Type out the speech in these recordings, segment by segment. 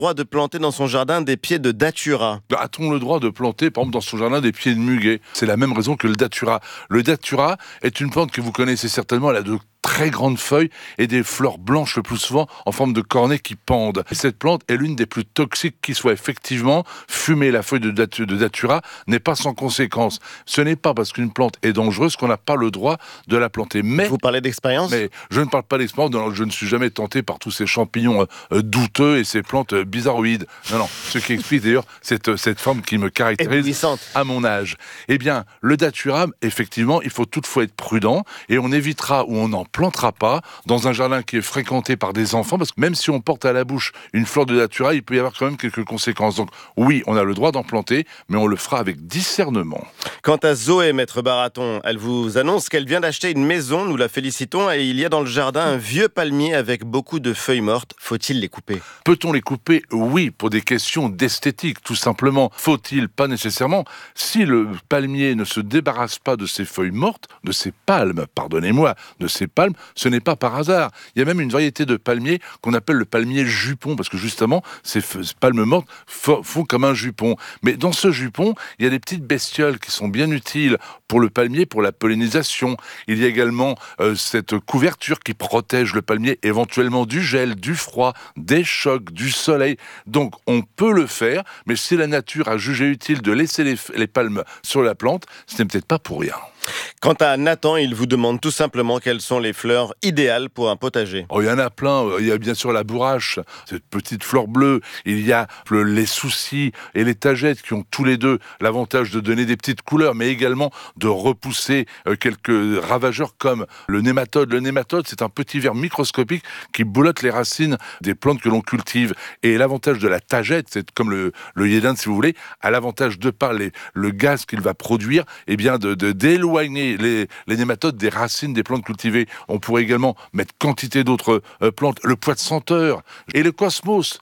Droit de planter dans son jardin des pieds de datura. A-t-on le droit de planter, par exemple, dans son jardin des pieds de muguet ? C'est la même raison que le datura. Le datura est une plante que vous connaissez certainement, elle a de très grandes feuilles et des fleurs blanches le plus souvent en forme de cornets qui pendent. Et cette plante est l'une des plus toxiques qui soit. Effectivement, fumer la feuille de datura n'est pas sans conséquence. Ce n'est pas parce qu'une plante est dangereuse qu'on n'a pas le droit de la planter. Mais vous parlez d'expérience ? Mais je ne parle pas d'expérience, je ne suis jamais tenté par tous ces champignons douteux et ces plantes bizarroïdes. Non, ce qui explique d'ailleurs cette forme qui me caractérise à mon âge. Eh bien, le datura, effectivement, il faut toutefois être prudent et on évitera ou on n'en plantera pas dans un jardin qui est fréquenté par des enfants, parce que même si on porte à la bouche une fleur de datura, il peut y avoir quand même quelques conséquences. Donc oui, on a le droit d'en planter, mais on le fera avec discernement. Quant à Zoé, maître Baraton, elle vous annonce qu'elle vient d'acheter une maison, nous la félicitons, et il y a dans le jardin un vieux palmier avec beaucoup de feuilles mortes. Faut-il les couper ? Peut-on les couper ? Oui, pour des questions d'esthétique, tout simplement. Faut-il ? Pas nécessairement. Si le palmier ne se débarrasse pas de ses feuilles mortes, de ses palmes, pardonnez-moi, de ses palmes, ce n'est pas par hasard. Il y a même une variété de palmier qu'on appelle le palmier jupon, parce que justement, ces palmes mortes font comme un jupon. Mais dans ce jupon, il y a des petites bestioles qui sont bien utiles pour le palmier, pour la pollinisation. Il y a également cette couverture qui protège le palmier éventuellement du gel, du froid, des chocs, du soleil. Donc on peut le faire, mais si la nature a jugé utile de laisser les palmes sur la plante, ce n'est peut-être pas pour rien. Quant à Nathan, il vous demande tout simplement quelles sont les fleurs idéales pour un potager. Il y en a plein. Il y a bien sûr la bourrache, cette petite fleur bleue. Il y a les soucis et les tagettes qui ont tous les deux l'avantage de donner des petites couleurs, mais également de repousser quelques ravageurs comme le nématode. Le nématode, c'est un petit ver microscopique qui boulotte les racines des plantes que l'on cultive. Et l'avantage de la tagette, c'est comme le yédin, si vous voulez, a l'avantage de par le gaz qu'il va produire, eh bien d'éloigner les nématodes des racines des plantes cultivées. On pourrait également mettre quantité d'autres plantes, le pois de senteur et le cosmos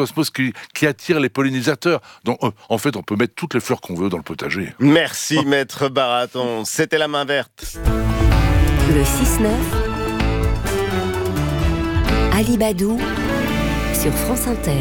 qui attire les pollinisateurs. Donc en fait, on peut mettre toutes les fleurs qu'on veut dans le potager. Merci maître Baraton, c'était la main verte. Le 6-9, Alibadou sur France Inter.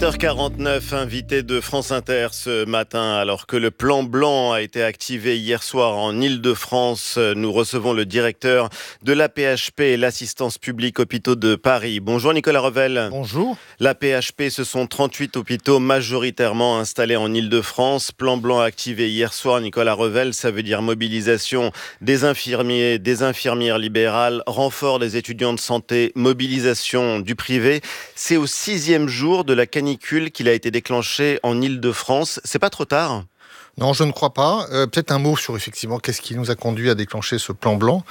7h49, invité de France Inter ce matin. Alors que le plan blanc a été activé hier soir en Île-de-France, nous recevons le directeur de l'AP-HP et l'assistance publique hôpitaux de Paris. Bonjour Nicolas Revel. Bonjour. L'AP-HP, ce sont 38 hôpitaux majoritairement installés en Île-de-France. Plan blanc activé hier soir, Nicolas Revel, ça veut dire mobilisation des infirmiers, des infirmières libérales, renfort des étudiants de santé, mobilisation du privé. C'est au 6e jour de la canicule qu'il a été déclenché en Île-de-France. C'est pas trop tard ? Non, je ne crois pas. Peut-être un mot sur effectivement qu'est-ce qui nous a conduit à déclencher ce plan blanc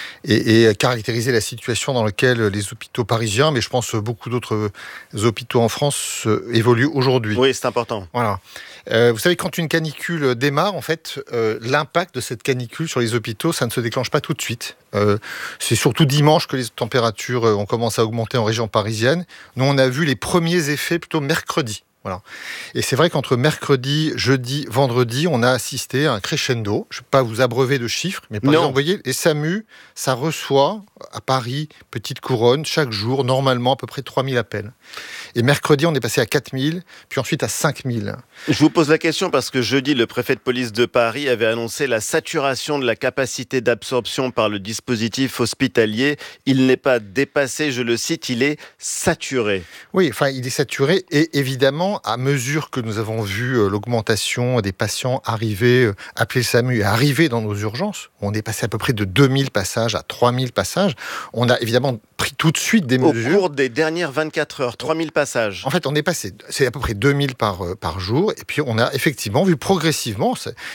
et caractériser la situation dans laquelle les hôpitaux parisiens, mais je pense beaucoup d'autres hôpitaux en France évoluent aujourd'hui. Oui, c'est important. Voilà. Vous savez, quand une canicule démarre, en fait, l'impact de cette canicule sur les hôpitaux, ça ne se déclenche pas tout de suite. C'est surtout dimanche que les températures ont commencé à augmenter en région parisienne. Nous, on a vu les premiers effets plutôt mercredi. Voilà. Et c'est vrai qu'entre mercredi, jeudi, vendredi, on a assisté à un crescendo. Je ne vais pas vous abreuver de chiffres, mais par exemple, vous voyez, les SAMU, ça reçoit à Paris, Petite Couronne, chaque jour, normalement, à peu près 3000 appels. Et mercredi, on est passé à 4000, puis ensuite à 5000. Je vous pose la question parce que jeudi, le préfet de police de Paris avait annoncé la saturation de la capacité d'absorption par le dispositif hospitalier. Il n'est pas dépassé, je le cite, il est saturé. Oui, enfin, il est saturé et évidemment, à mesure que nous avons vu l'augmentation des patients arriver, appeler le SAMU et arriver dans nos urgences, on est passé à peu près de 2000 passages à 3000 passages. On a évidemment pris tout de suite des mesures. Au cours des dernières 24 heures, 3000 passages. En fait, on est passé, c'est à peu près 2000 par jour, et puis on a effectivement vu progressivement,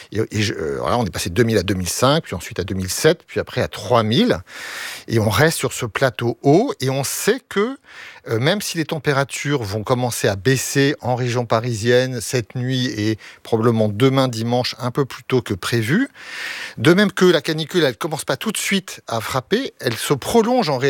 voilà, on est passé de 2000 à 2005, puis ensuite à 2007, puis après à 3000, et on reste sur ce plateau haut, et on sait que même si les températures vont commencer à baisser en région parisienne cette nuit et probablement demain dimanche un peu plus tôt que prévu, de même que la canicule, elle commence pas tout de suite à frapper, elle se prolonge en réalité dans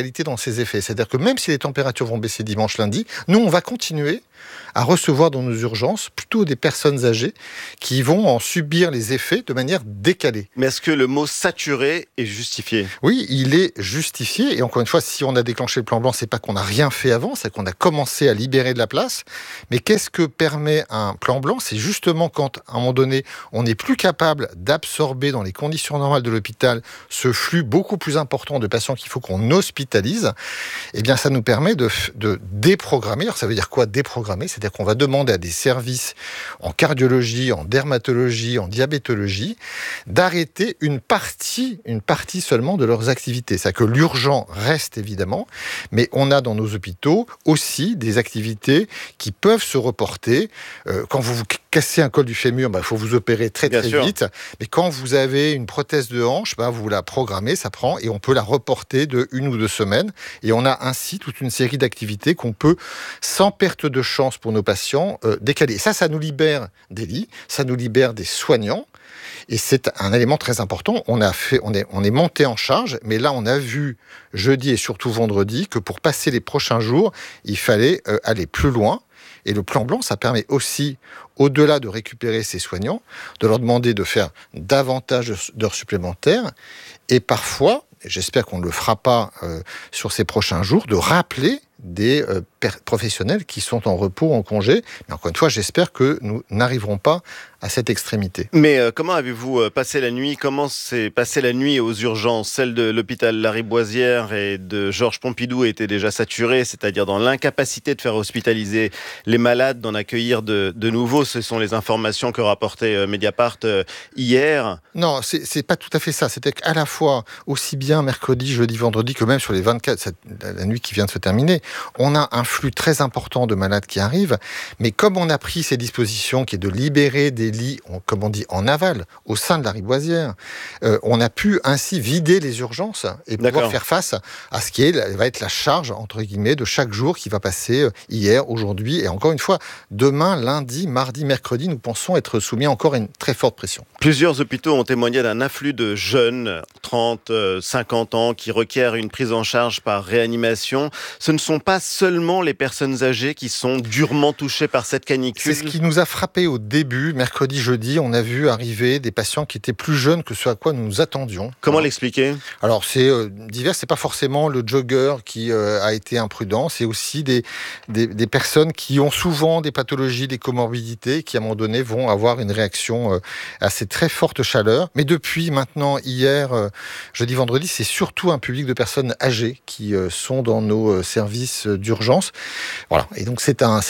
ses effets. C'est-à-dire que même si les températures vont baisser dimanche, lundi, nous, on va continuer à recevoir dans nos urgences plutôt des personnes âgées qui vont en subir les effets de manière décalée. Mais est-ce que le mot saturé est justifié ? Oui, il est justifié. Et encore une fois, si on a déclenché le plan blanc, c'est pas qu'on n'a rien fait avant, c'est qu'on a commencé à libérer de la place. Mais qu'est-ce que permet un plan blanc ? C'est justement quand, à un moment donné, on n'est plus capable d'absorber dans les conditions normales de l'hôpital ce flux beaucoup plus important de patients qu'il faut qu'on hospitalise. Eh bien, ça nous permet de déprogrammer. Alors, ça veut dire quoi, déprogrammer ? C'est-à-dire qu'on va demander à des services en cardiologie, en dermatologie, en diabétologie, d'arrêter une partie seulement de leurs activités. C'est-à-dire que l'urgent reste évidemment, mais on a dans nos hôpitaux aussi des activités qui peuvent se reporter. Quand vous vous cassez un col du fémur, il faut vous opérer très vite. Mais quand vous avez une prothèse de hanche, vous la programmez, ça prend, et on peut la reporter de 1 ou 2 semaines. Et on a ainsi toute une série d'activités qu'on peut, sans perte de chance pour nos patients, décaler. Ça nous libère des lits, ça nous libère des soignants. Et c'est un élément très important. On est monté en charge, mais là, on a vu jeudi et surtout vendredi que pour passer les prochains jours, il fallait aller plus loin. Et le plan blanc, ça permet aussi, au-delà de récupérer ces soignants, de leur demander de faire davantage d'heures supplémentaires. Et parfois, j'espère qu'on ne le fera pas sur ces prochains jours, de rappeler des professionnels qui sont en repos, en congé. Mais encore une fois, j'espère que nous n'arriverons pas à cette extrémité. Mais comment avez-vous passé la nuit ? Comment s'est passée la nuit aux urgences ? Celle de l'hôpital Lariboisière et de Georges Pompidou était déjà saturée, c'est-à-dire dans l'incapacité de faire hospitaliser les malades, d'en accueillir de nouveaux. Ce sont les informations que rapportait Mediapart hier. Non, c'est pas tout à fait ça. C'était qu'à la fois, aussi bien mercredi, jeudi, vendredi, que même sur les 24, la nuit qui vient de se terminer, on a un flux très important de malades qui arrivent, mais comme on a pris ces dispositions qui est de libérer des lits, comme on dit, en aval, au sein de la Lariboisière, on a pu ainsi vider les urgences et pouvoir faire face à ce qui va être la charge, entre guillemets, de chaque jour qui va passer hier, aujourd'hui, et encore une fois, demain, lundi, mardi, mercredi, nous pensons être soumis encore à une très forte pression. Plusieurs hôpitaux ont témoigné d'un afflux de jeunes, 30, 50 ans, qui requièrent une prise en charge par réanimation. Ce ne sont pas seulement les personnes âgées qui sont durement touchées par cette canicule. C'est ce qui nous a frappé au début, mercredi, jeudi. On a vu arriver des patients qui étaient plus jeunes que ce à quoi nous nous attendions. Comment l'expliquer ? Alors, c'est divers. C'est pas forcément le jogger qui a été imprudent. C'est aussi des personnes qui ont souvent des pathologies, des comorbidités, qui à un moment donné vont avoir une réaction à ces très fortes chaleurs. Mais depuis maintenant, hier, jeudi, vendredi, c'est surtout un public de personnes âgées qui sont dans nos services d'urgence. Voilà. Et donc c'est un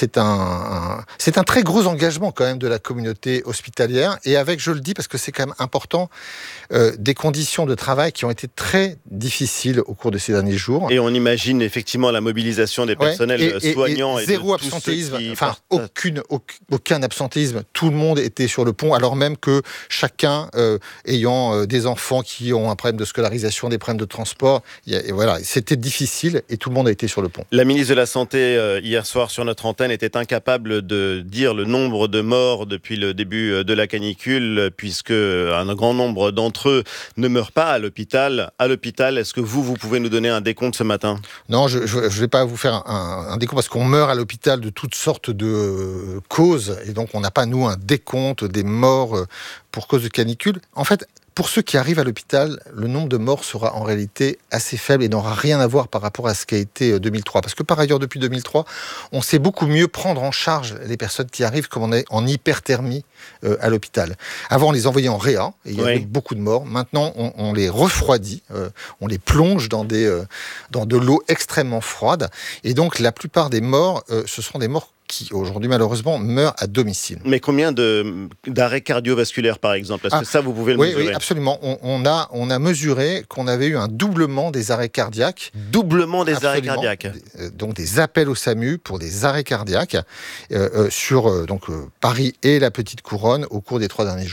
très gros engagement quand même de la communauté hospitalière, et avec, je le dis parce que c'est quand même important, des conditions de travail qui ont été très difficiles au cours de ces derniers jours. Et on imagine effectivement la mobilisation des personnels soignants et zéro de tous absentéisme, ceux qui aucun absentéisme. Tout le monde était sur le pont, alors même que chacun ayant des enfants qui ont un problème de scolarisation, des problèmes de transport, voilà, c'était difficile et tout le monde a été sur le pont. La ministre de la Santé, hier soir sur notre antenne, était incapable de dire le nombre de morts depuis le début de la canicule, puisque un grand nombre d'entre eux ne meurent pas à l'hôpital. À l'hôpital, est-ce que vous pouvez nous donner un décompte ce matin ? Non, je ne vais pas vous faire un décompte, parce qu'on meurt à l'hôpital de toutes sortes de causes, et donc on n'a pas, nous, un décompte des morts pour cause de canicule. En fait, pour ceux qui arrivent à l'hôpital, le nombre de morts sera en réalité assez faible et n'aura rien à voir par rapport à ce qu'a été 2003. Parce que par ailleurs, depuis 2003, on sait beaucoup mieux prendre en charge les personnes qui arrivent comme on est en hyperthermie à l'hôpital. Avant, on les envoyait en réa, et il y avait beaucoup de morts. Maintenant, on les refroidit, on les plonge dans de l'eau extrêmement froide. Et donc, la plupart des morts, ce sont des morts qui, aujourd'hui, malheureusement, meurent à domicile. Mais combien d'arrêts cardiovasculaires, par exemple ? Est-ce que ça, vous pouvez le mesurer ? Oui, absolument. On a mesuré qu'on avait eu un doublement des arrêts cardiaques. Doublement des arrêts cardiaques. Donc, des appels au SAMU pour des arrêts cardiaques sur Paris et la Petite Couronne au cours des 3 derniers jours.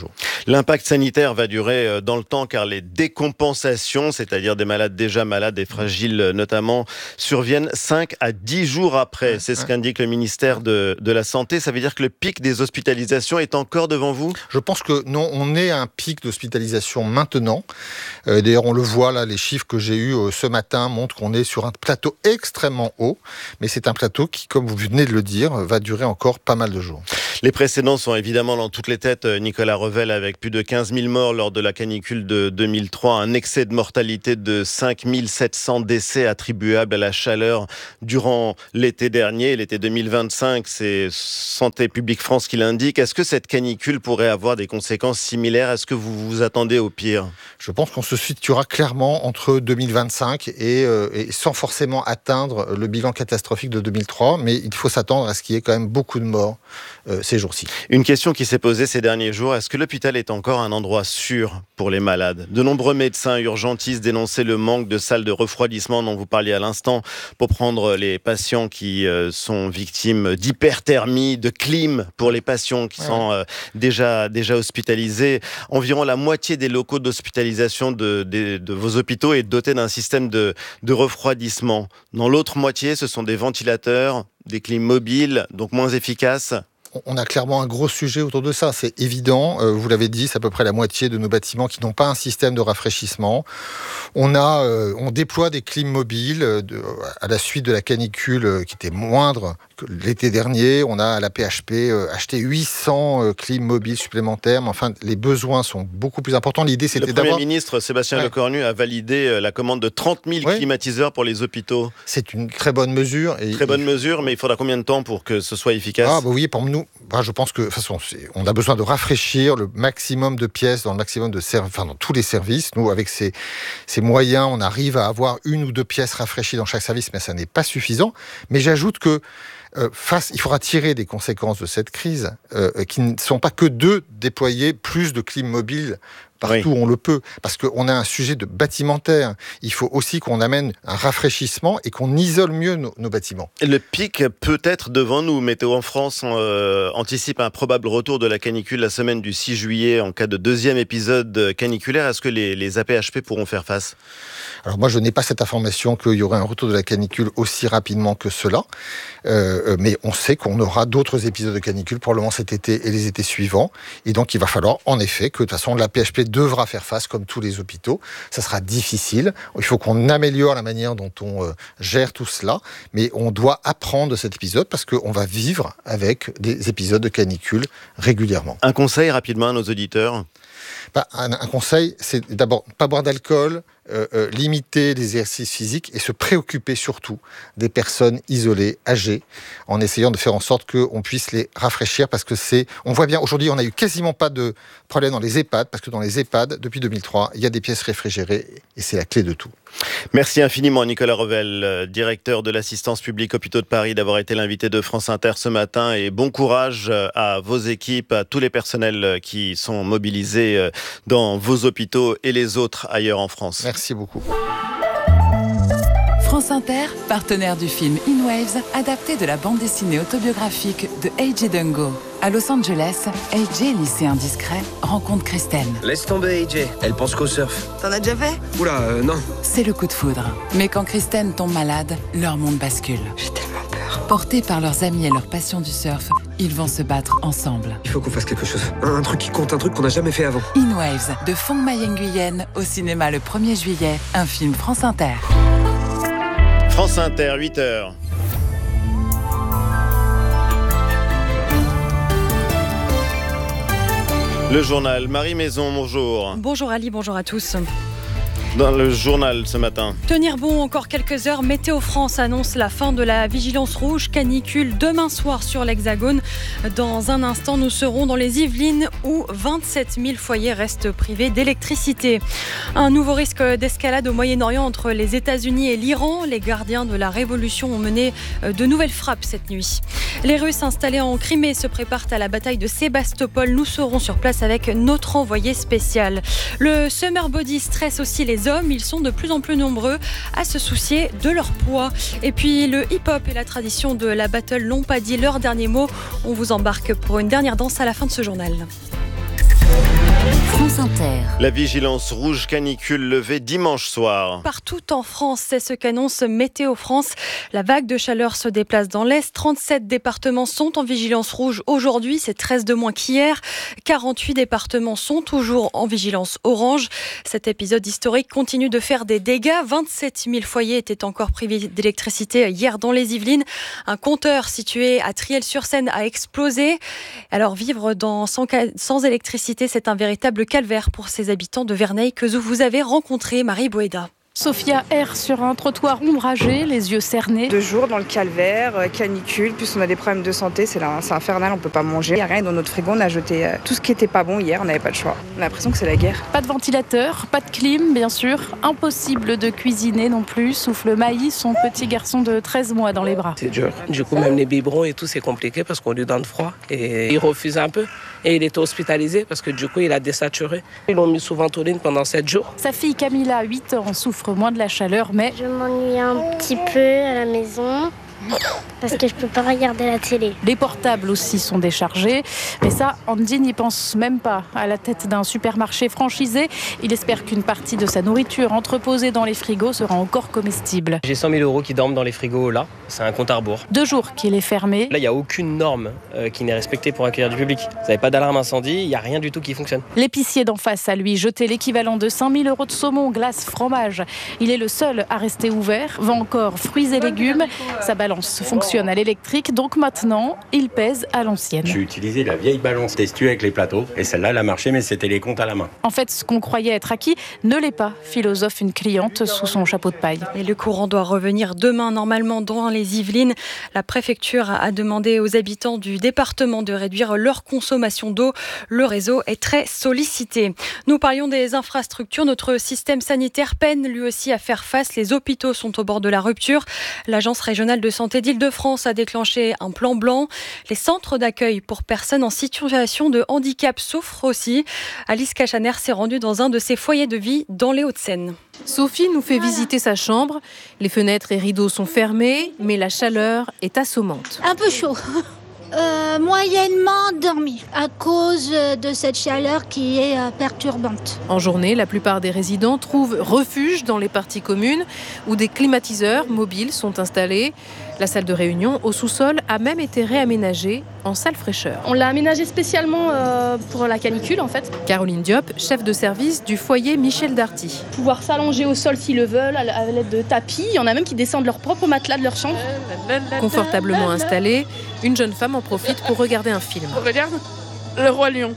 L'impact sanitaire va durer dans le temps car les décompensations, c'est-à-dire des malades déjà malades et fragiles notamment, surviennent 5 à 10 jours après. C'est ce qu'indique le ministère de la Santé. Ça veut dire que le pic des hospitalisations est encore devant vous ? Je pense que non, on est à un pic d'hospitalisation maintenant. D'ailleurs, on le voit là, les chiffres que j'ai eus ce matin montrent qu'on est sur un plateau extrêmement haut. Mais c'est un plateau qui, comme vous venez de le dire, va durer encore pas mal de jours. Les précédents sont évidemment dans toutes les têtes. Nicolas Revel, avec plus de 15 000 morts lors de la canicule de 2003, un excès de mortalité de 5 700 décès attribuables à la chaleur durant l'été dernier, l'été 2025. C'est Santé publique France qui l'indique. Est-ce que cette canicule pourrait avoir des conséquences similaires ? Est-ce que vous vous attendez au pire ? Je pense qu'on se situera clairement entre 2025 et sans forcément atteindre le bilan catastrophique de 2003, mais il faut s'attendre à ce qu'il y ait quand même beaucoup de morts ces jours-ci. Une question qui s'est posée ces derniers jours, est-ce que l'hôpital est encore un endroit sûr pour les malades ? De nombreux médecins urgentistes dénonçaient le manque de salles de refroidissement dont vous parliez à l'instant pour prendre les patients qui sont victimes d'hyperthermie, de clim pour les patients qui sont déjà hospitalisés. Environ la moitié des locaux d'hospitalisation de vos hôpitaux est doté d'un système de refroidissement. Dans l'autre moitié, ce sont des ventilateurs, des clims mobiles, donc moins efficaces. On a clairement un gros sujet autour de ça, c'est évident. Vous l'avez dit, c'est à peu près la moitié de nos bâtiments qui n'ont pas un système de rafraîchissement. On déploie des clims mobiles à la suite de la canicule qui était moindre que l'été dernier. On a à la PHP acheté 800 clims mobiles supplémentaires. Mais enfin, les besoins sont beaucoup plus importants. L'idée, c'était Le Premier ministre Sébastien Lecornu a validé la commande de 30 000 climatiseurs pour les hôpitaux. C'est une très bonne mesure. Très bonne mesure, mais il faudra combien de temps pour que ce soit efficace ? Oui, pour nous, je pense que de toute façon, on a besoin de rafraîchir le maximum de pièces dans le maximum de dans tous les services. Nous, avec ces moyens, on arrive à avoir 1 ou 2 pièces rafraîchies dans chaque service, mais ça n'est pas suffisant. Mais j'ajoute que il faudra tirer des conséquences de cette crise, qui ne sont pas que de déployer plus de clim mobiles partout où on le peut, parce qu'on a un sujet de bâtimentaire. Il faut aussi qu'on amène un rafraîchissement et qu'on isole mieux nos bâtiments. Le pic peut être devant nous. Météo en France anticipe un probable retour de la canicule la semaine du 6 juillet en cas de deuxième épisode caniculaire. Est-ce que les AP-HP pourront faire face ? Alors moi, je n'ai pas cette information qu'il y aurait un retour de la canicule aussi rapidement que cela, mais on sait qu'on aura d'autres épisodes de canicule probablement cet été et les étés suivants, et donc il va falloir en effet que de toute façon l'AP-HP devra faire face comme tous les hôpitaux. Ça sera difficile, il faut qu'on améliore la manière dont on gère tout cela, mais on doit apprendre de cet épisode parce qu'on va vivre avec des épisodes de canicule régulièrement. Un conseil rapidement à nos auditeurs ? Un conseil, c'est d'abord pas boire d'alcool, limiter les exercices physiques et se préoccuper surtout des personnes isolées, âgées, en essayant de faire en sorte qu'on puisse les rafraîchir, parce que on voit bien, aujourd'hui, on n'a eu quasiment pas de problème dans les EHPAD, parce que dans les EHPAD, depuis 2003, il y a des pièces réfrigérées et c'est la clé de tout. Merci infiniment Nicolas Revel, directeur de l'assistance publique Hôpitaux de Paris, d'avoir été l'invité de France Inter ce matin, et bon courage à vos équipes, à tous les personnels qui sont mobilisés dans vos hôpitaux et les autres ailleurs en France. Merci beaucoup. France Inter, partenaire du film In Waves, adapté de la bande dessinée autobiographique de A.J. Dungo. À Los Angeles, A.J., lycéen discret, rencontre Kristen. Laisse tomber, A.J. Elle pense qu'au surf. T'en as déjà fait ? Oula, non. C'est le coup de foudre. Mais quand Kristen tombe malade, leur monde bascule. J'ai tellement peur. Portés par leurs amis et leur passion du surf, ils vont se battre ensemble. Il faut qu'on fasse quelque chose. Un truc qui compte, un truc qu'on n'a jamais fait avant. In Waves, de Phong Mai Nguyen, au cinéma le 1er juillet, un film France Inter. France Inter, 8h. Le journal, Marie Maison, bonjour. Bonjour Ali, bonjour à tous. Dans le journal ce matin. Tenir bon encore quelques heures, Météo France annonce la fin de la vigilance rouge canicule demain soir sur l'Hexagone. Dans un instant, nous serons dans les Yvelines où 27 000 foyers restent privés d'électricité. Un nouveau risque d'escalade au Moyen-Orient entre les États-Unis et l'Iran. Les gardiens de la révolution ont mené de nouvelles frappes cette nuit. Les Russes installés en Crimée se préparent à la bataille de Sébastopol. Nous serons sur place avec notre envoyé spécial. Le summer body stresse aussi les hommes. Ils sont de plus en plus nombreux à se soucier de leur poids. Et puis le hip-hop et la tradition de la battle n'ont pas dit leur dernier mot. On vous embarque pour une dernière danse à la fin de ce journal. France Inter. La vigilance rouge canicule levée dimanche soir. Partout en France, c'est ce qu'annonce Météo France. La vague de chaleur se déplace dans l'Est. 37 départements sont en vigilance rouge aujourd'hui. C'est 13 de moins qu'hier. 48 départements sont toujours en vigilance orange. Cet épisode historique continue de faire des dégâts. 27 000 foyers étaient encore privés d'électricité hier dans les Yvelines. Un compteur situé à Triel-sur-Seine a explosé. Alors vivre sans électricité, c'est un véritable calvaire pour ces habitants de Verneuil que vous avez rencontrés, Marie Boéda. Sophia erre sur un trottoir ombragé, les yeux cernés. 2 jours dans le calvaire, canicule, plus on a des problèmes de santé, c'est infernal, on peut pas manger. Il n'y a rien dans notre frigo, on a jeté tout ce qui était pas bon hier, on n'avait pas le choix. On a l'impression que c'est la guerre. Pas de ventilateur, pas de clim, bien sûr. Impossible de cuisiner non plus, souffle Maïs, son petit garçon de 13 mois dans les bras. C'est dur. Du coup, même les biberons et tout, c'est compliqué parce qu'on lui donne froid. Et il refuse un peu. Et il était hospitalisé parce que du coup, il a désaturé. Ils l'ont mis sous ventoline pendant 7 jours. Sa fille Camilla, 8 ans, souffre moins de la chaleur, mais... Je m'ennuie un petit peu à la maison parce que je peux pas regarder la télé. Les portables aussi sont déchargés. Mais ça, Andy n'y pense même pas. À la tête d'un supermarché franchisé, il espère qu'une partie de sa nourriture entreposée dans les frigos sera encore comestible. J'ai 100 000 € qui dorment dans les frigos là. C'est un compte à rebours. 2 jours qu'il est fermé. Là, il n'y a aucune norme qui n'est respectée pour accueillir du public. Vous n'avez pas d'alarme incendie, il n'y a rien du tout qui fonctionne. L'épicier d'en face a lui jeté l'équivalent de 5 000 € de saumon, glace, fromage. Il est le seul à rester ouvert. Vend encore fruits et légumes. Sa balance fonctionne à l'électrique, donc maintenant, il pèse à l'ancienne. J'ai utilisé la vieille balance testueux avec les plateaux. Et celle-là, elle a marché, mais c'était les comptes à la main. En fait, ce qu'on croyait être acquis ne l'est pas, philosophe une cliente sous son chapeau de paille. Et le courant doit revenir demain, normalement, dans les Yvelines. La préfecture a demandé aux habitants du département de réduire leur consommation d'eau. Le réseau est très sollicité. Nous parlions des infrastructures. Notre système sanitaire peine lui aussi à faire face. Les hôpitaux sont au bord de la rupture. L'Agence régionale de santé d'Île-de-France a déclenché un plan blanc. Les centres d'accueil pour personnes en situation de handicap souffrent aussi. Alice Cachaner s'est rendue dans un de ces foyers de vie dans les Hauts-de-Seine. Sophie nous fait visiter sa chambre. Les fenêtres et rideaux sont fermés, mais la chaleur est assommante. Un peu chaud. Moyennement dormi à cause de cette chaleur qui est perturbante. En journée, la plupart des résidents trouvent refuge dans les parties communes où des climatiseurs mobiles sont installés. La salle de réunion au sous-sol a même été réaménagée en salle fraîcheur. On l'a aménagée spécialement pour la canicule en fait. Caroline Diop, chef de service du foyer Michel Darty. Pouvoir s'allonger au sol s'ils le veulent à l'aide de tapis. Il y en a même qui descendent leur propre matelas de leur chambre. Confortablement installée, une jeune femme en profite pour regarder un film. On regarde Le Roi Lion.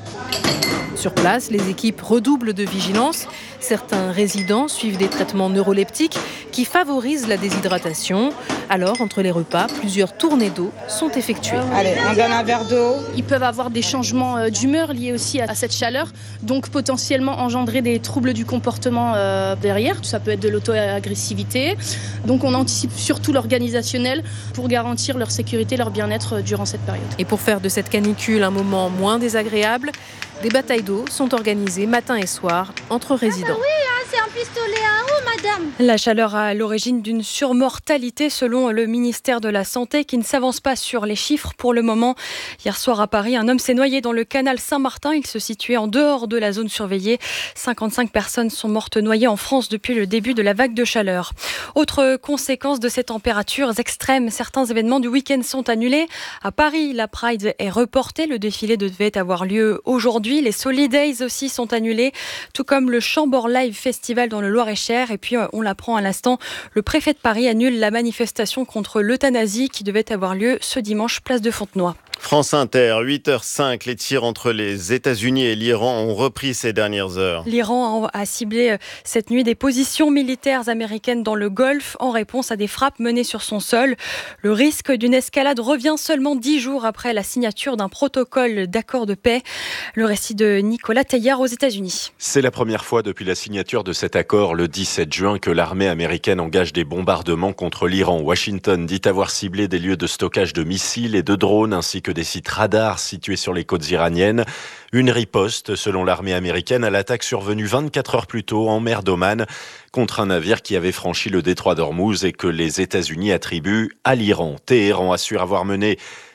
Sur place, les équipes redoublent de vigilance. Certains résidents suivent des traitements neuroleptiques qui favorisent la déshydratation. Alors, entre les repas, plusieurs tournées d'eau sont effectuées. Allez, on donne un verre d'eau. Ils peuvent avoir des changements d'humeur liés aussi à cette chaleur, donc potentiellement engendrer des troubles du comportement derrière. Ça peut être de l'auto-agressivité. Donc on anticipe surtout l'organisationnel pour garantir leur sécurité, leur bien-être durant cette période. Et pour faire de cette canicule un moment moins désagréable, des batailles d'eau sont organisées matin et soir entre résidents. Oui, c'est un pistolet à eau, madame. La chaleur a à l'origine d'une surmortalité selon le ministère de la Santé qui ne s'avance pas sur les chiffres pour le moment. Hier soir à Paris, un homme s'est noyé dans le canal Saint-Martin. Il se situait en dehors de la zone surveillée. 55 personnes sont mortes noyées en France depuis le début de la vague de chaleur. Autre conséquence de ces températures extrêmes, certains événements du week-end sont annulés. À Paris, la Pride est reportée. Le défilé devait avoir lieu aujourd'hui. Les Solidays aussi sont annulés, tout comme le Chambord Live Festival dans le Loir-et-Cher. Et puis, on l'apprend à l'instant, le préfet de Paris annule la manifestation contre l'euthanasie qui devait avoir lieu ce dimanche, place de Fontenoy. France Inter, 8h05, les tirs entre les États-Unis et l'Iran ont repris ces dernières heures. L'Iran a ciblé cette nuit des positions militaires américaines dans le Golfe en réponse à des frappes menées sur son sol. Le risque d'une escalade revient seulement 10 jours après la signature d'un protocole d'accord de paix. Le récit de Nicolas Teillard aux États-Unis. C'est la première fois depuis la signature de cet accord le 17 juin que l'armée américaine engage des bombardements contre l'Iran. Washington dit avoir ciblé des lieux de stockage de missiles et de drones ainsi que des sites radars situés sur les côtes iraniennes. Une riposte, selon l'armée américaine, à l'attaque survenue 24 heures plus tôt en mer d'Oman contre un navire qui avait franchi le détroit d'Ormuz et que les États-Unis attribuent à l'Iran. Téhéran assure avoir mené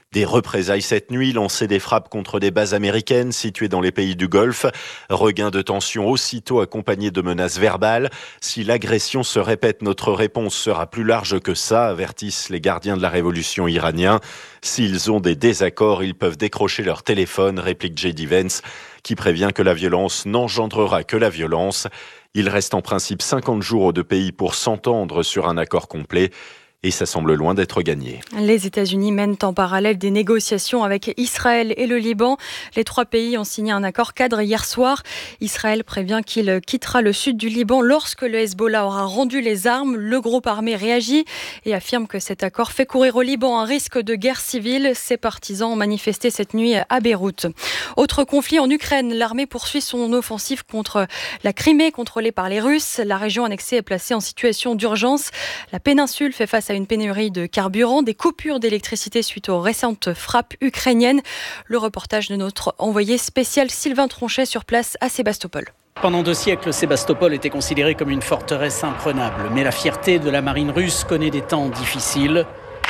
Des représailles cette nuit, lancer des frappes contre des bases américaines situées dans les pays du Golfe. Regain de tension aussitôt accompagné de menaces verbales. Si l'agression se répète, notre réponse sera plus large que ça, avertissent les gardiens de la révolution iraniens. S'ils ont des désaccords, ils peuvent décrocher leur téléphone, réplique J.D. Vance, qui prévient que la violence n'engendrera que la violence. Il reste en principe 50 jours aux deux pays pour s'entendre sur un accord complet. Et ça semble loin d'être gagné. Les États-Unis mènent en parallèle des négociations avec Israël et le Liban. Les trois pays ont signé un accord cadre hier soir. Israël prévient qu'il quittera le sud du Liban lorsque le Hezbollah aura rendu les armes. Le groupe armé réagit et affirme que cet accord fait courir au Liban un risque de guerre civile. Ses partisans ont manifesté cette nuit à Beyrouth. Autre conflit en Ukraine. L'armée poursuit son offensive contre la Crimée, contrôlée par les Russes. La région annexée est placée en situation d'urgence. La péninsule fait face à une pénurie de carburant, des coupures d'électricité suite aux récentes frappes ukrainiennes. Le reportage de notre envoyé spécial Sylvain Tronchet sur place à Sébastopol. Pendant 2 siècles, Sébastopol était considérée comme une forteresse imprenable. Mais la fierté de la marine russe connaît des temps difficiles.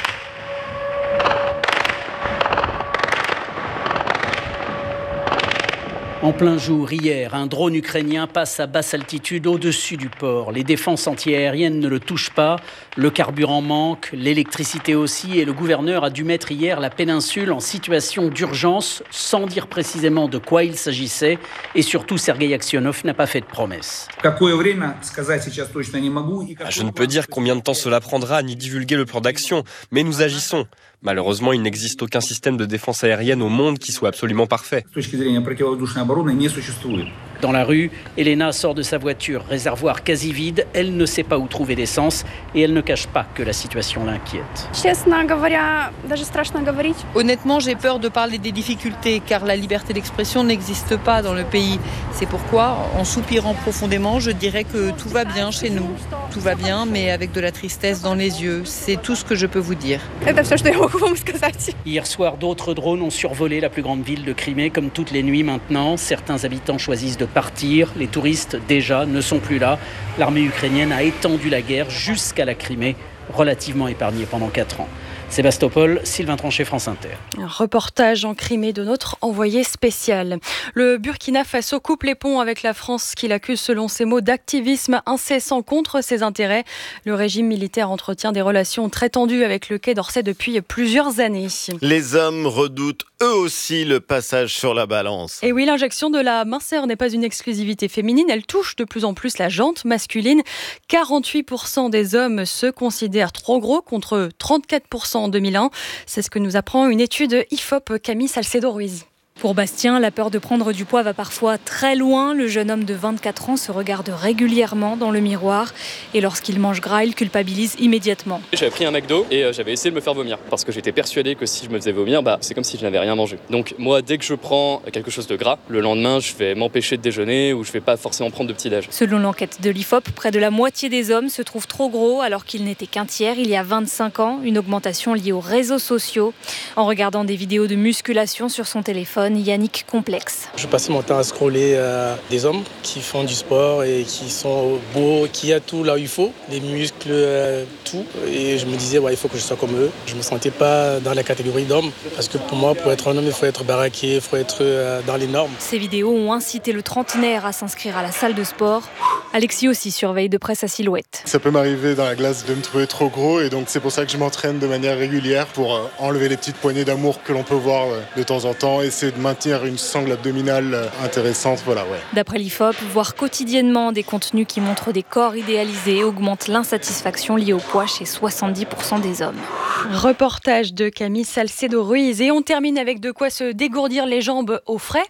En plein jour, hier, un drone ukrainien passe à basse altitude au-dessus du port. Les défenses antiaériennes ne le touchent pas. Le carburant manque, l'électricité aussi. Et le gouverneur a dû mettre hier la péninsule en situation d'urgence, sans dire précisément de quoi il s'agissait. Et surtout, Sergueï Aksionov n'a pas fait de promesse. Je ne peux dire combien de temps cela prendra, ni divulguer le plan d'action. Mais nous agissons. Malheureusement, il n'existe aucun système de défense aérienne au monde qui soit absolument parfait. Dans la rue, Elena sort de sa voiture, réservoir quasi vide. Elle ne sait pas où trouver l'essence et elle ne cache pas que la situation l'inquiète. Honnêtement, j'ai peur de parler des difficultés car la liberté d'expression n'existe pas dans le pays. C'est pourquoi, en soupirant profondément, je dirais que tout va bien chez nous. Tout va bien, mais avec de la tristesse dans les yeux. C'est tout ce que je peux vous dire. Hier soir, d'autres drones ont survolé la plus grande ville de Crimée, comme toutes les nuits maintenant. Certains habitants choisissent de partir. Les touristes, déjà, ne sont plus là. L'armée ukrainienne a étendu la guerre jusqu'à la Crimée, relativement épargnée pendant 4 ans. Sébastopol, Sylvain Tronchet, France Inter. Un reportage en Crimée de notre envoyé spécial. Le Burkina Faso coupe les ponts avec la France qui l'accuse selon ses mots d'activisme incessant contre ses intérêts. Le régime militaire entretient des relations très tendues avec le Quai d'Orsay depuis plusieurs années. Les hommes redoutent eux aussi le passage sur la balance. Et oui, l'injection de la minceur n'est pas une exclusivité féminine, elle touche de plus en plus la jante masculine. 48% des hommes se considèrent trop gros contre 34% en 2001. C'est ce que nous apprend une étude IFOP Camille Salcedo-Ruiz. Pour Bastien, la peur de prendre du poids va parfois très loin. Le jeune homme de 24 ans se regarde régulièrement dans le miroir et lorsqu'il mange gras, il culpabilise immédiatement. J'avais pris un McDo et j'avais essayé de me faire vomir parce que j'étais persuadé que si je me faisais vomir, c'est comme si je n'avais rien mangé. Donc moi, dès que je prends quelque chose de gras, le lendemain, je vais m'empêcher de déjeuner ou je vais pas forcément prendre de petit-déj. Selon l'enquête de l'IFOP, près de la moitié des hommes se trouvent trop gros alors qu'ils n'étaient qu'un tiers il y a 25 ans. Une augmentation liée aux réseaux sociaux. En regardant des vidéos de musculation sur son téléphone, Yannick complexe. Je passais mon temps à scroller des hommes qui font du sport et qui sont beaux, qui a tout là où il faut, les muscles, tout. Et je me disais, il faut que je sois comme eux. Je ne me sentais pas dans la catégorie d'homme parce que pour moi, pour être un homme, il faut être baraqué, il faut être dans les normes. Ces vidéos ont incité le trentenaire à s'inscrire à la salle de sport. Alexis aussi surveille de près sa silhouette. Ça peut m'arriver dans la glace de me trouver trop gros et donc c'est pour ça que je m'entraîne de manière régulière pour enlever les petites poignées d'amour que l'on peut voir de temps en temps, essayer de maintenir une sangle abdominale intéressante. D'après l'IFOP, voir quotidiennement des contenus qui montrent des corps idéalisés augmente l'insatisfaction liée au poids chez 70% des hommes. Reportage de Camille Salcedo-Ruiz. Et on termine avec de quoi se dégourdir les jambes au frais.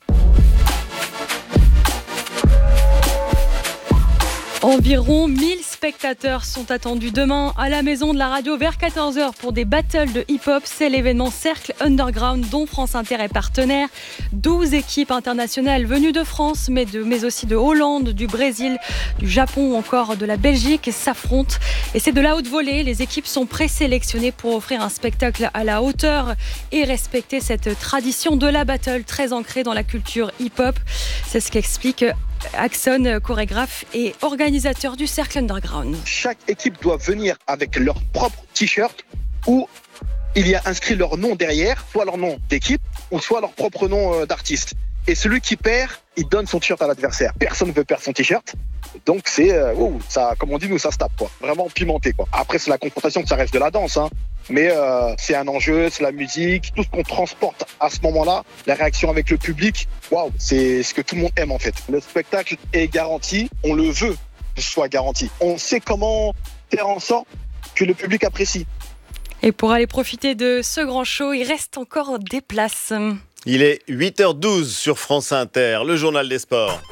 Environ 1000 spectateurs sont attendus demain à la Maison de la Radio vers 14h pour des battles de hip-hop. C'est l'événement Cercle Underground dont France Inter est partenaire. 12 équipes internationales venues de France, mais aussi de Hollande, du Brésil, du Japon ou encore de la Belgique s'affrontent. Et c'est de la haute volée. Les équipes sont présélectionnées pour offrir un spectacle à la hauteur et respecter cette tradition de la battle très ancrée dans la culture hip-hop. C'est ce qu'explique Axon, chorégraphe et organisateur du Cercle Underground. Chaque équipe doit venir avec leur propre t-shirt ou il y a inscrit leur nom derrière, soit leur nom d'équipe ou soit leur propre nom d'artiste. Et celui qui perd, il donne son t-shirt à l'adversaire. Personne ne veut perdre son t-shirt. Donc c'est, ça, comme on dit, nous, ça se tape, quoi. Vraiment pimenté, quoi. Après, c'est la confrontation, ça reste de la danse, hein. Mais c'est un enjeu, c'est la musique, tout ce qu'on transporte à ce moment-là, la réaction avec le public, waouh, c'est ce que tout le monde aime en fait. Le spectacle est garanti, on le veut que ce soit garanti. On sait comment faire en sorte que le public apprécie. Et pour aller profiter de ce grand show, il reste encore des places. Il est 8h12 sur France Inter, le journal des sports.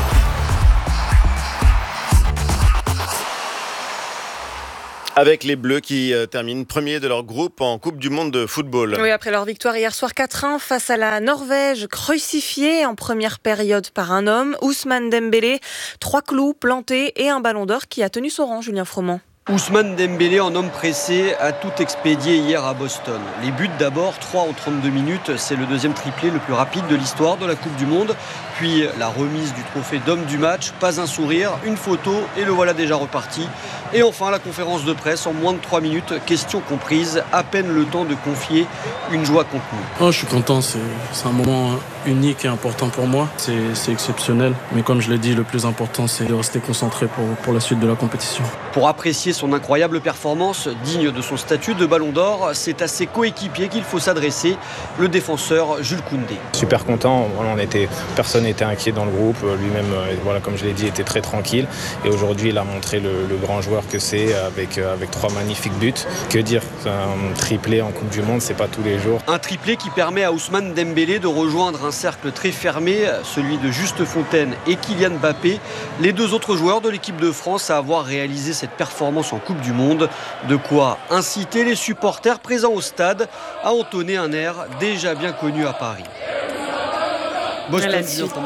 Avec les Bleus qui terminent premiers de leur groupe en Coupe du Monde de football. Oui, après leur victoire hier soir 4-1 face à la Norvège, crucifiée en première période par un homme, Ousmane Dembélé, 3 clous plantés et un ballon d'or qui a tenu son rang, Julien Froment. Ousmane Dembélé, en homme pressé, a tout expédié hier à Boston. Les buts d'abord, 3 en 32 minutes, c'est le deuxième triplé le plus rapide de l'histoire de la Coupe du Monde. Puis la remise du trophée d'homme du match, pas un sourire, une photo et le voilà déjà reparti. Et enfin la conférence de presse en moins de 3 minutes, questions comprises, à peine le temps de confier une joie contenue. Je suis content, c'est un moment unique et important pour moi, c'est exceptionnel. Mais comme je l'ai dit, le plus important c'est de rester concentré pour la suite de la compétition. Pour apprécier son incroyable performance, digne de son statut de ballon d'or, c'est à ses coéquipiers qu'il faut s'adresser, le défenseur Jules Koundé. Super content, personne n'était inquiet dans le groupe, lui-même, comme je l'ai dit, était très tranquille. Et aujourd'hui, il a montré le grand joueur que c'est avec 3 magnifiques buts. Que dire, un triplé en Coupe du Monde, c'est pas tous les jours. Un triplé qui permet à Ousmane Dembélé de rejoindre un cercle très fermé, celui de Juste Fontaine et Kylian Mbappé, les 2 autres joueurs de l'équipe de France à avoir réalisé cette performance en Coupe du Monde. De quoi inciter les supporters présents au stade à entonner un air déjà bien connu à Paris. Boston,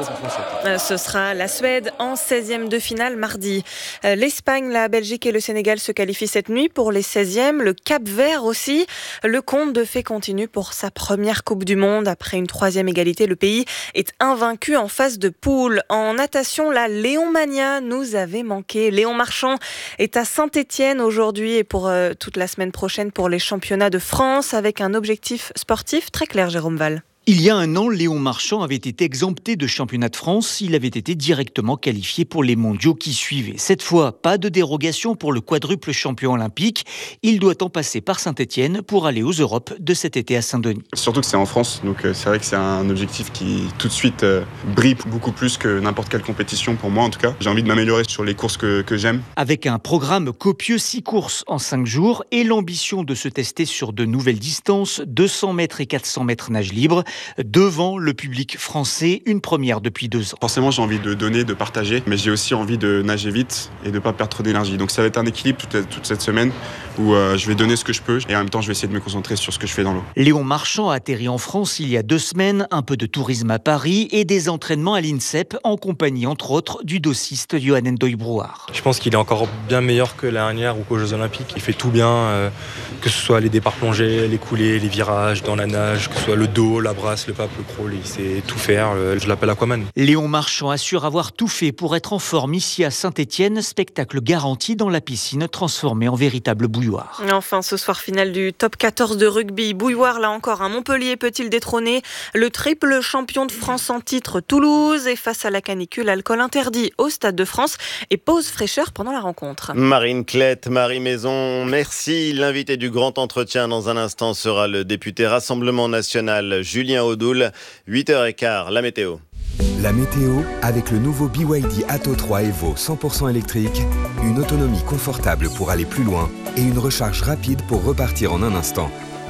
ce sera la Suède en 16e de finale mardi. L'Espagne, la Belgique et le Sénégal se qualifient cette nuit pour les 16e. Le Cap-Vert aussi. Le conte de fées continue pour sa première Coupe du Monde. Après une 3e égalité, le pays est invaincu en phase de poule. En natation, la Léonmania nous avait manqué. Léon Marchand est à Saint-Étienne aujourd'hui et pour toute la semaine prochaine pour les championnats de France avec un objectif sportif très clair, Jérôme Val. Il y a un an, Léon Marchand avait été exempté de championnat de France. Il avait été directement qualifié pour les mondiaux qui suivaient. Cette fois, pas de dérogation pour le quadruple champion olympique. Il doit en passer par Saint-Étienne pour aller aux Europes de cet été à Saint-Denis. Surtout que c'est en France, donc c'est vrai que c'est un objectif qui tout de suite brille beaucoup plus que n'importe quelle compétition pour moi en tout cas. J'ai envie de m'améliorer sur les courses que j'aime. Avec un programme copieux, 6 courses en 5 jours et l'ambition de se tester sur de nouvelles distances, 200 mètres et 400 mètres nage libre. Devant le public français, une première depuis 2 ans. Forcément, j'ai envie de donner, de partager, mais j'ai aussi envie de nager vite et de ne pas perdre trop d'énergie. Donc ça va être un équilibre toute cette semaine où je vais donner ce que je peux et en même temps, je vais essayer de me concentrer sur ce que je fais dans l'eau. Léon Marchand a atterri en France il y a 2 semaines, un peu de tourisme à Paris et des entraînements à l'INSEP en compagnie, entre autres, du dossiste Johan Ndoye-Brouard. Je pense qu'il est encore bien meilleur que l'année dernière ou qu'aux Jeux Olympiques. Il fait tout bien, que ce soit les départs plongés, les coulées, les virages dans la nage, que ce soit le dos, la brasse, le pape, le crawl, il sait tout faire. Je l'appelle Aquaman. Léon Marchand assure avoir tout fait pour être en forme ici à Saint-Étienne. Spectacle garanti dans la piscine transformée en véritable bouilloire. Enfin, ce soir, finale du top 14 de rugby. Bouilloire, là encore, un Montpellier peut-il détrôner le triple champion de France en titre Toulouse. Et face à la canicule, alcool interdit au Stade de France et pause fraîcheur pendant la rencontre. Marine Clette, Marie Maison, merci. L'invité du grand entretien dans un instant sera le député Rassemblement National Julien Audoul. 8h15, la météo. La météo avec le nouveau BYD Atto 3 Evo 100% électrique, une autonomie confortable pour aller plus loin et une recharge rapide pour repartir en un instant.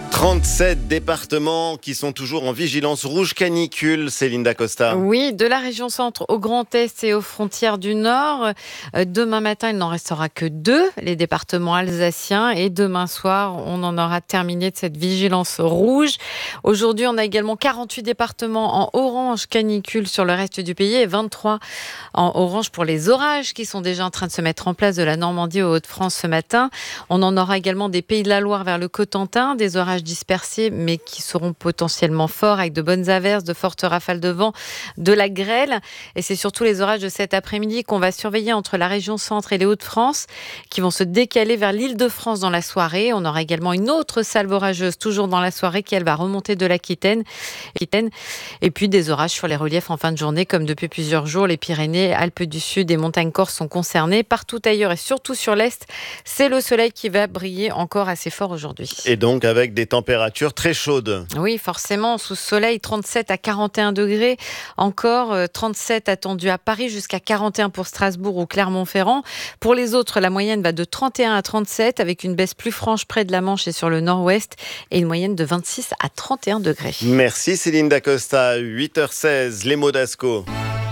37 départements qui sont toujours en vigilance rouge canicule, Céline Dacosta. Oui, de la région centre au Grand Est et aux frontières du Nord. Demain matin, il n'en restera que 2, les départements alsaciens. Et demain soir, on en aura terminé de cette vigilance rouge. Aujourd'hui, on a également 48 départements en orange canicule sur le reste du pays et 23 en orange pour les orages qui sont déjà en train de se mettre en place de la Normandie aux Hauts-de-France ce matin. On en aura également des Pays de la Loire vers le Cotentin, des orages dispersés, mais qui seront potentiellement forts, avec de bonnes averses, de fortes rafales de vent, de la grêle. Et c'est surtout les orages de cet après-midi qu'on va surveiller entre la région centre et les Hauts-de-France, qui vont se décaler vers l'Île-de-France dans la soirée. On aura également une autre salve orageuse, toujours dans la soirée, qui elle va remonter de l'Aquitaine. Et puis des orages sur les reliefs en fin de journée, comme depuis plusieurs jours. Les Pyrénées, Alpes du Sud et montagnes corses sont concernées. Partout ailleurs et surtout sur l'Est, c'est le soleil qui va briller encore assez fort aujourd'hui. Et donc avec des températures très chaudes. Oui, forcément, sous soleil, 37 à 41 degrés. Encore 37 attendus à Paris, jusqu'à 41 pour Strasbourg ou Clermont-Ferrand. Pour les autres, la moyenne va de 31 à 37, avec une baisse plus franche près de la Manche et sur le nord-ouest, et une moyenne de 26 à 31 degrés. Merci Céline Dacosta, 8h16, les mots d'Asco.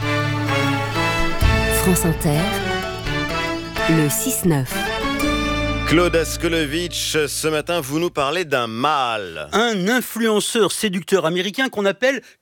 France Inter, le 6-9. Claude Askelovitch, ce matin, vous nous parlez d'un mâle. Un influenceur séducteur américain qu'on appelle